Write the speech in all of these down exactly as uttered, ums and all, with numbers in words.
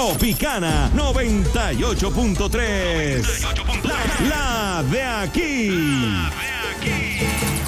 Tropicana noventa y ocho punto tres. La, la de aquí. La de aquí.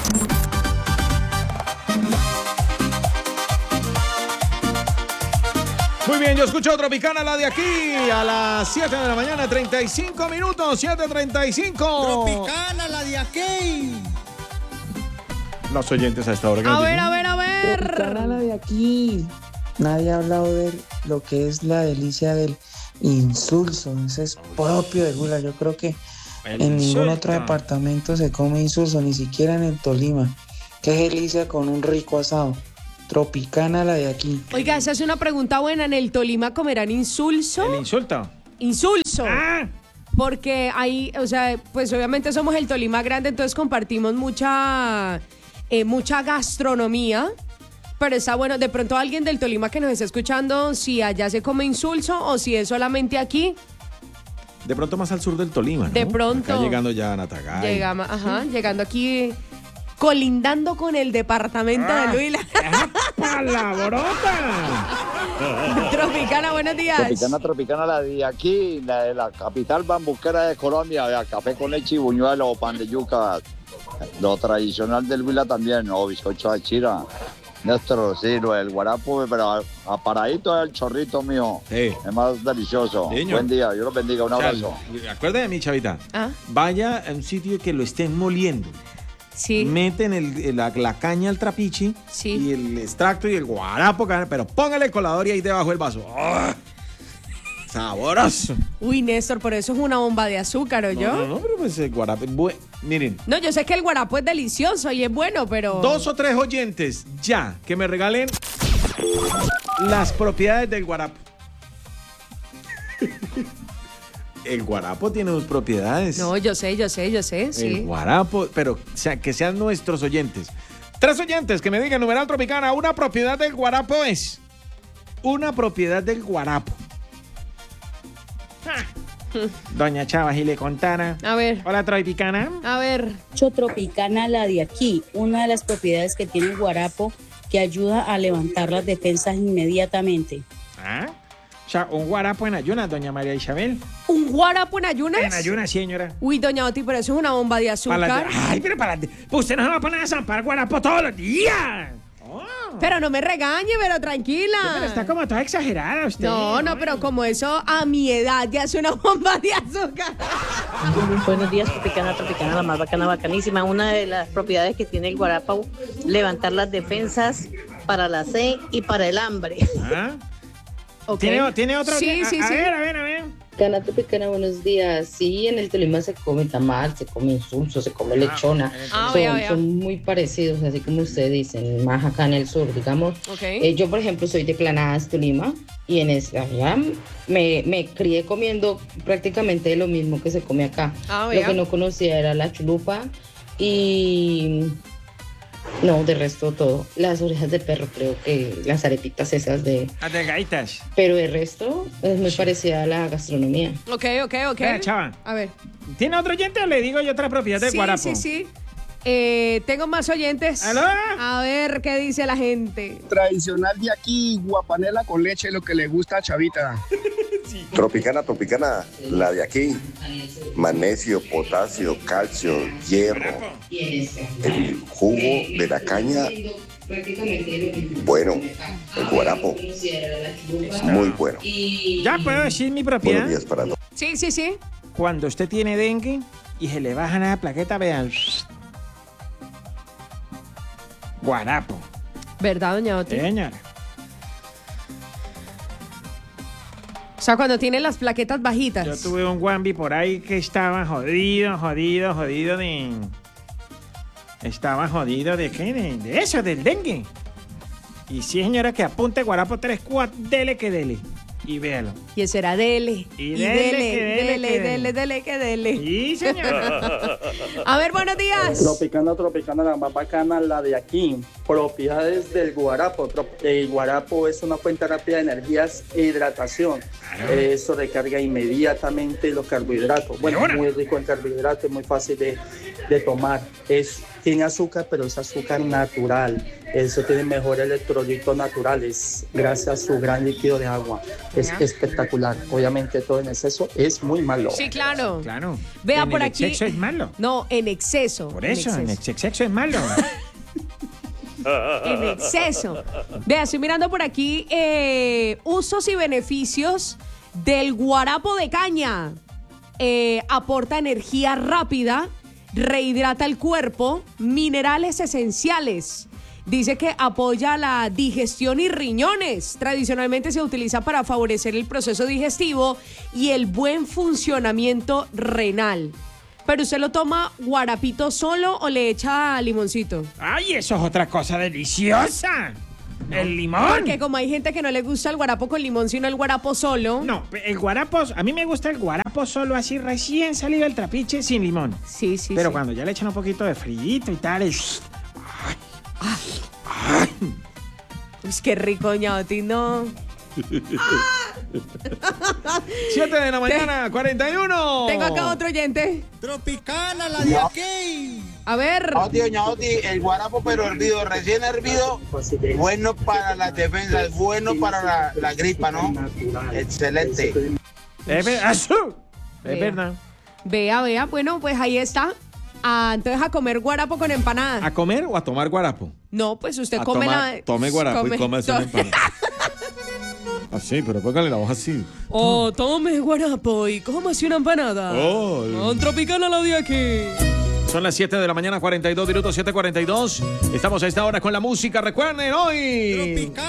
Muy bien, yo escucho Tropicana, la de aquí, a las siete de la mañana, treinta y cinco minutos, siete treinta y cinco. Tropicana, la de aquí. Los oyentes a esta hora. A ver, a ver, a ver. Tropicana, la de aquí. Nadie ha hablado de lo que es la delicia del insulso. Ese es propio de Huila. Yo creo que El en ningún insulto. otro departamento se come insulso, ni siquiera en el Tolima. Qué delicia con un rico asado. Tropicana, la de aquí. Oiga, esa es una pregunta buena. ¿En el Tolima comerán insulso? El insulto. Insulso. Ah. Porque ahí, o sea, pues obviamente somos el Tolima grande, entonces compartimos mucha, eh, mucha gastronomía. Pero está bueno, de pronto alguien del Tolima que nos está escuchando, si allá se come insulso o si es solamente aquí. De pronto más al sur del Tolima, ¿no? De pronto. Acá llegando ya a Natagay. Llegamos, ajá, llegando aquí, colindando con el departamento Ah. de Huila. ¡Palabrota! Tropicana, buenos días. Tropicana, Tropicana, la de aquí, la de la capital bambuquera de Colombia, de café con leche y buñuelo, pan de yuca, lo tradicional del Huila también, o bizcocho de chira. Nuestro, sí, lo del guarapo, pero aparadito es el chorrito mío. Sí. Es más delicioso. Niño. Buen día, Dios los bendiga, un abrazo. Acuérdate de mí, chavita. Ah, Vaya a un sitio que lo estén moliendo. sí. Meten el, la, la caña al trapiche Sí. y el extracto y el guarapo, pero póngale el colador y ahí debajo el vaso. ¡Ah! Saboroso. Uy, Néstor, por eso es una bomba de azúcar, ¿o yo? No, no, no, pero pues el guarapo es buen- Miren, No, yo sé que el guarapo es delicioso y es bueno, pero... dos o tres oyentes ya que me regalen las propiedades del guarapo. El guarapo tiene sus propiedades. No, yo sé, yo sé, yo sé, El sí. guarapo, pero o sea, que sean nuestros oyentes. Tres oyentes que me digan, numeral Tropicana, una propiedad del guarapo es. Una propiedad del guarapo. Ah. Doña Chava, si le contara. A ver, Hola, Tropicana. a ver. Tropicana, la de aquí, una de las propiedades que tiene el guarapo que ayuda a levantar las defensas inmediatamente. ¿Ah? O sea, un guarapo en ayunas, doña María Isabel. ¿Un guarapo en ayunas? En ayunas, señora. Uy, doña Oti, pero eso es una bomba de azúcar. Para la- Ay, pero para la- pues usted no se va a poner a zampar guarapo todos los días. Oh. Pero no me regañe, pero tranquila. Pero está como toda exagerada usted. No, no, pero como eso a mi edad ya es una bomba de azúcar. Buenos días, Tropicana, Tropicana, la más bacana, bacanísima. Una de las propiedades que tiene el guarapo, levantar las defensas para la sed y para el hambre. ¿Ah? Ok. ¿Tiene, ¿Tiene otro? Sí, a, sí, a sí. ver, a ver, a ver. Tropicana, Tropicana, buenos días. Sí, en el Tolima se come tamal, se come insulso, se come lechona. Ah, son, vea, vea. son muy parecidos, así como ustedes dicen, más acá en el sur, digamos. Ok. Eh, yo, por ejemplo, soy de Planadas, Tolima, y en esa allá me, me crié comiendo prácticamente lo mismo que se come acá. Ah, Lo vea. que no conocía era la chulupa y... No, de resto todo. Las orejas de perro, creo que las arepitas esas de... Las de gaitas. Pero de resto es muy parecida a la gastronomía. Ok, ok, ok. Vea, Chava. A ver. ¿Tiene otro oyente o le digo yo otra propiedad del Sí, guarapo? sí, sí. Eh, tengo más oyentes. ¿Aló? A ver qué dice la gente. Tradicional de aquí, guapanela con leche, lo que le gusta a Chavita. Tropicana, Tropicana, la de aquí. Magnesio, potasio, calcio, hierro. El jugo de la caña, bueno. El guarapo, muy bueno. ¿Ya puedo decir mi Buenos propiedad? días para todos. Sí, sí, sí. Cuando usted tiene dengue y se le bajan a la plaqueta, vean. Guarapo. ¿Verdad, doña Oti? Señora. O sea, cuando tiene las plaquetas bajitas. Yo tuve un Wambi por ahí que estaba jodido, jodido, jodido de... Estaba jodido de qué? De, de eso, del dengue. Y sí, señora, que apunte guarapo tres, cuatro, dele que dele. Y véalo. Y ese era dele. Y Y dele, dele, que dele, dele, que dele, dele, que dele. Sí, señora. A ver, buenos días. Tropicana, tropicana, la más bacana, la de aquí. Propiedades del guarapo. El guarapo es una fuente rápida de energías e hidratación. Eso recarga inmediatamente los carbohidratos. Bueno, muy rico en carbohidratos, muy fácil de, de tomar. Es, tiene azúcar, pero es azúcar natural. Eso tiene mejor electrolitos naturales gracias a su gran líquido de agua. Es espectacular. Obviamente todo en exceso es muy malo. Sí, claro. Claro. Vea en por el aquí. exceso es malo. No, en exceso. Por eso, en exceso. exceso es malo. En exceso. Vea, estoy mirando por aquí eh, usos y beneficios del guarapo de caña. Eh, aporta energía rápida, rehidrata el cuerpo, minerales esenciales. Dice que apoya la digestión y riñones. Tradicionalmente se utiliza para favorecer el proceso digestivo y el buen funcionamiento renal. ¿Pero usted lo toma guarapito solo o le echa limoncito? ¡Ay, eso es otra cosa deliciosa! ¿El limón? Porque como hay gente que no le gusta el guarapo con limón, sino el guarapo solo. No, el guarapo, a mí me gusta el guarapo solo así recién salido del trapiche sin limón. Sí, sí, Pero sí. cuando ya le echan un poquito de frito y tal, es... Uy, qué rico, ñauti, ¿no? siete de la mañana, cuarenta y uno. Tengo acá otro oyente. Tropicana, la de aquí. A ver. Ñauti, Ñauti, el guarapo pero hervido, recién hervido, bueno para las defensas, bueno para la, la gripa, ¿no? Excelente. Es verdad. Es Vea. verdad. Vea, vea, bueno, pues ahí está. Ah, entonces a comer guarapo con empanada. ¿A comer o a tomar guarapo? No, pues usted A come tomar- la... Tome guarapo come- y cómase una empanada. Así, pero póngale la hoja así. Oh, tome guarapo y cómase una empanada. Oh. Con Tropicana la de aquí. Son las siete de la mañana, cuarenta y dos minutos, siete cuarenta y dos. Estamos a esta hora con la música. Recuerden, hoy...